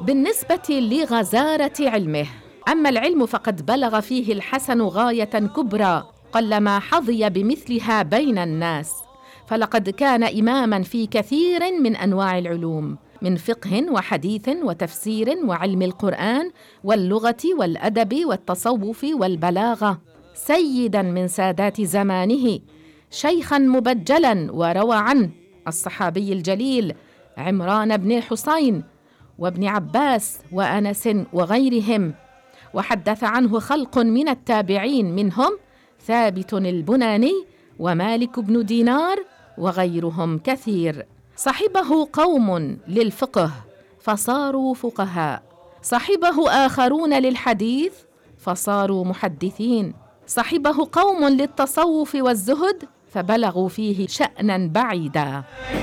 بالنسبة لغزارة علمه، أما العلم فقد بلغ فيه الحسن غاية كبرى قلما حظي بمثلها بين الناس، فلقد كان إماماً في كثير من أنواع العلوم، من فقه وحديث وتفسير وعلم القرآن واللغة والأدب والتصوف والبلاغة، سيداً من سادات زمانه، شيخاً مبجلاً. وروى عنه الصحابي الجليل عمران بن الحصين وابن عباس وأنس وغيرهم، وحدث عنه خلق من التابعين، منهم ثابت البناني ومالك بن دينار وغيرهم كثير. صحبه قوم للفقه فصاروا فقهاء، صحبه آخرون للحديث فصاروا محدثين، صحبه قوم للتصوف والزهد فبلغوا فيه شأنا بعيدا.